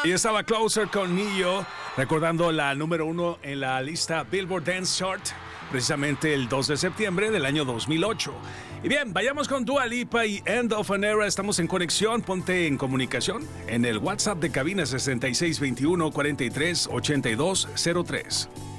Y estaba Closer con Nio, recordando la número 1 en la lista Billboard Dance Chart, precisamente el 2 de septiembre del año 2008. Y bien, vayamos con Dua Lipa y End of an Era. Estamos en conexión, ponte en comunicación en el WhatsApp de cabina 6621 43 82 03.